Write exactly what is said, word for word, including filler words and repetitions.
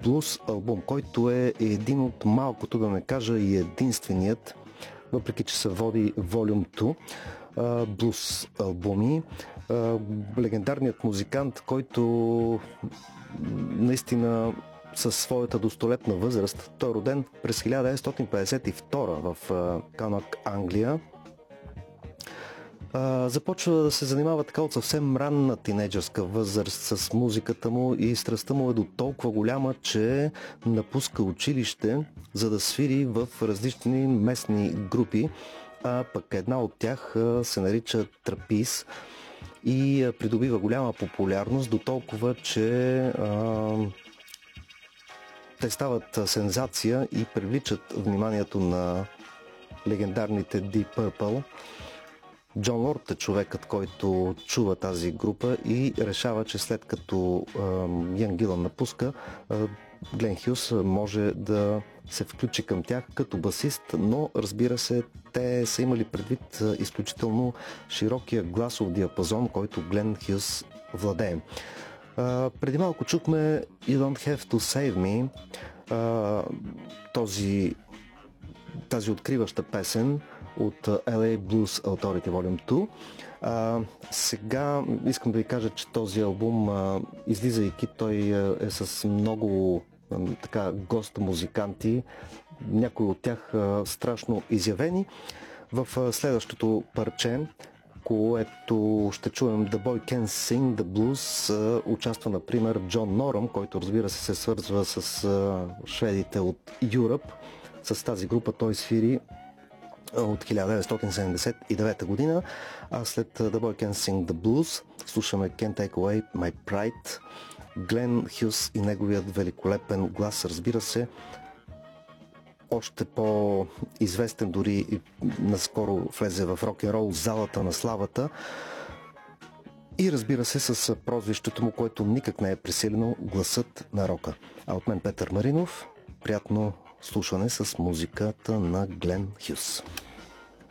блюз албум, който е един от малкото, да не кажа и единственият, въпреки че се води Volume две, блюз албуми. Легендарният музикант, който наистина със своята достолетна възраст, той е роден през хиляда деветстотин петдесет и втора в Канак, Англия. Започва да се занимава така от съвсем ранна тинейджърска възраст с музиката му и страстта му е до толкова голяма, че напуска училище, за да свири в различни местни групи, а пък една от тях се нарича Трапиз и придобива голяма популярност до толкова, че а, те стават сензация и привличат вниманието на легендарните Deep Purple. Джон Лорд е човекът, който чува тази група и решава, че след като Ян Гилън напуска, Глен Хюс може да се включи към тях като басист, но разбира се, те са имали предвид изключително широкия гласов диапазон, който Глен Хюс владее. Uh, преди малко чухме You Don't Have To Save Me, uh, този, тази откриваща песен от Ел Ей Blues Authority Volume две. Uh, сега искам да ви кажа, че този албум, uh, излизайки, той uh, е с много uh, така гост-музиканти, някои от тях uh, страшно изявени. В uh, следващото парче, което ще чуем, The Boy Can Sing the Blues, участва например Джон Норъм, който разбира се се свързва с шведите от Europe. С тази група той свири от хиляда деветстотин седемдесет и девета година, а след The Boy Can Sing the Blues слушаме Can't Take Away My Pride. Глен Хюс и неговият великолепен глас, разбира се, още по-известен, дори и наскоро влезе в рок-н-рол залата на славата. И разбира се с прозвището му, което никак не е пресилено, гласът на рока. А от мен Петър Маринов, приятно слушане с музиката на Глен Хюс.